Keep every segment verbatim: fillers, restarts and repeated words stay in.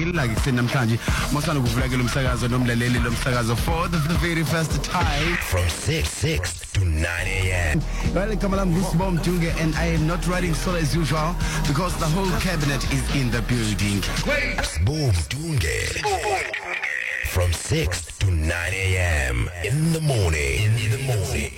like it's namhlanje masana kuvulakela umsakazo nomlaleli lomsakazo for the, the very first time from six six to nine a.m. Well, Kamalam Gusbom Tunge, and I am not riding solo as usual because the whole cabinet is in the building. Boom Tunge. From six to nine a.m. in the morning. In the morning.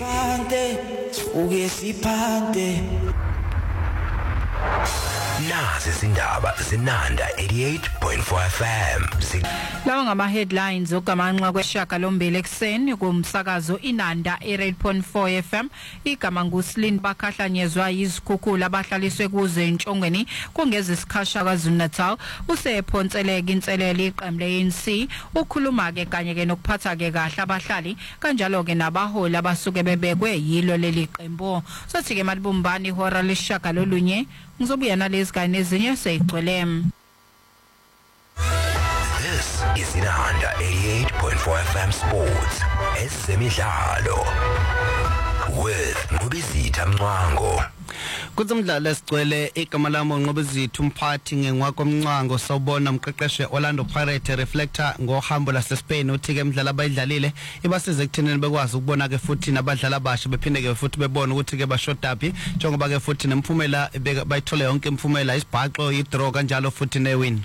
Nazi izindaba zinanda eighty-eight point four F M. Lawa ngama headlines ogamanxa kweshaka lombili ekseni kumsakazo inanda eighty-eight point four F M. Igama nguSlin bakhahlanyezwa yizikhukhula abahlaliswe kuze entshongweni kungeza isikhasha kwaZulu Natal. Usephonseleka inselele iqembu le-A N C ukhuluma ke kanye ke nokuphatha ke kahle abahlali kanjalo ke nabaholi abasuke bebekwe yilo leli qembu. Sothi ke malibumbani ihora leshaka lolunye ngizobuya nalezi kanye nezinye seyigcwele. This is Inanda eighty-eight point four F M Sports. Ezemidlalo with Ngubizitha Mncwango. Kudzimdlalo esigcwele igama lami Ngubizitha umphathi ngenwako Mncwango sawubona umqeqeshe Orlando Pirates Reflector ngohambo lase Spain uthi ke imidlalo abayidlalile ibasize ekuthenini bekwazi ukubona ke futhi nabadlali abasha bephinde ke futhi bebona ukuthi ke bashodapi njengoba ke futhi nemphumela bayithole yonke imphumela isibhaqo idraw kanjalo futhi newin.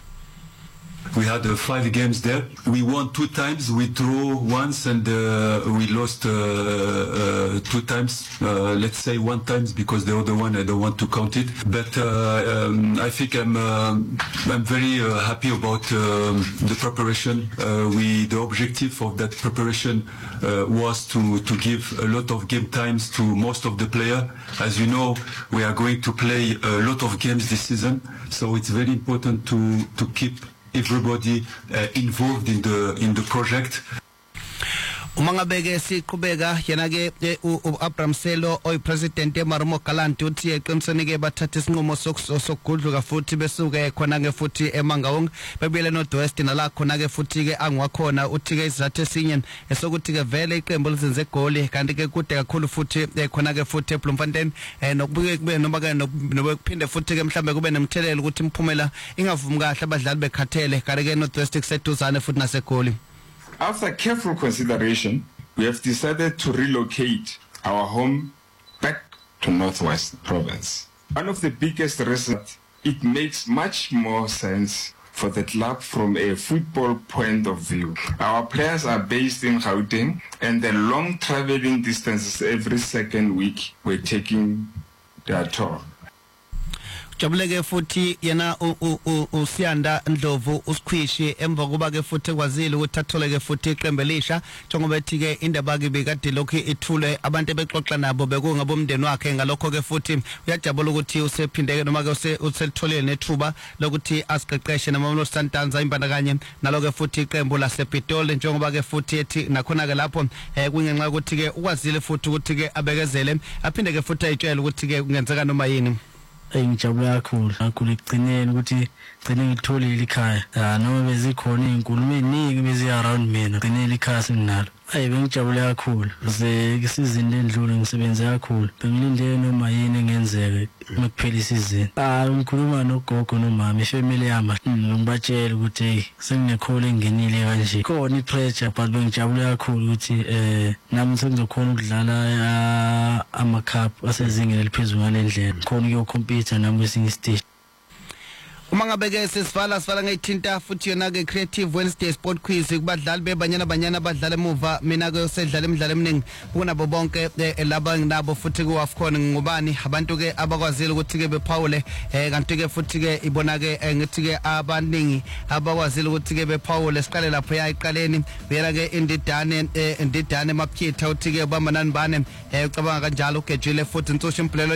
We had uh, five games there. We won two times, we drew once, and uh, we lost uh, uh, two times. Uh, let's say one times because the other one I don't want to count it. But uh, um, I think I'm uh, I'm very uh, happy about um, the preparation. Uh, we the objective of that preparation uh, was to to give a lot of game times to most of the players. As you know, we are going to play a lot of games this season, so it's very important to to keep everybody uh, involved in the in the project. Umangabeke siqhubeka yena ke uAbraham Selo oy president eMarumo Galanti uthi eqinisene ke bathatha isinqumo sokugudluka futhi besuke khona ke futhi eMangaung bebile noDwest nala khona ke futhi ke angwakhona uthi ke izathu esinye esokuthi ke vele iqembu lizenze igoli kanti ke kude kakhulu futhi khona ke futhi eBloemfontein nokubuke kube noma ke nokuphinde futhi ke mhlambe kube nemthelelo ukuthi imphumela ingavumi kahle abadlali bekhathele kanti ke noDwest kuseduzane futhi nasegoli. After careful consideration, we have decided to relocate our home back to Northwest Province. One of the biggest reasons, it makes much more sense for the club from a football point of view. Our players are based in Gauteng, and the long traveling distances every second week we're taking their toll. Jabuleke futhi yena uSiyanda Ndlovu usikhwishi emva kuba ke futhi kwazile ukuthi atholeke futhi iqembu elisha njengoba ethi ke indaba ke bekade lokho ithule abantu bexoxa nabo bekungabomndeni wakhe ngalokho ke futhi uyajabula ukuthi usephindeke noma ke uselitholile nethuba lokuthi asiqeqeshe naMamelodi Sundowns imbandakanye naloko futhi iqembu lasePitoli njengoba ke futhi ethi nakhona ke lapho kungenxa ukuthi ke ukwazile futhi ukuthi ke abekezele aphinde ke futhi ayitshela ukuthi ke kungenzeka noma yini. Ngijabula kakhulu kakhulu ekugcineni ukuthi gcine ngitholile ikhaya noma bezikhona izinkulumo eziningi bezi around mina gcinele ikhaya sinalo. Hayi bengijabule kakhulu ze isizini lendlule ngisebenze kakhulu bengilinde noma yini engenzeke ukuphela isizini. Ah ngikhuluma nogogo nomama ifamily yami ngibatshela ukuthi hey senginekhole engenile kanje khona ipressure but bengijabule kakhulu ukuthi eh nami sengizokhona ukudlala ama cup asezingeni eliphezulu ngalendlela khona ukuyocompete nami kwesinye stage. Uma ngabeke sesivala sivala ngayithinta futhi yona ke Creative Wednesday Sport Quiz kubadlali bebanyana banyana abadlala emuva mina ke usedlala imidlalo eminingi kunabo bonke laba nginabo futhi ku AFCON ngubani abantu ke abakwazile ukuthi ke bephawule kanti ke futhi ke ibona ke ngithi ke abaningi abakwazile ukuthi ke bephawule siqale lapho yayiqaleni bera ke indidane indidane maphyitha uthi ke bamanani bane ucabanga kanjalo ugejile futhi intsosho impilelo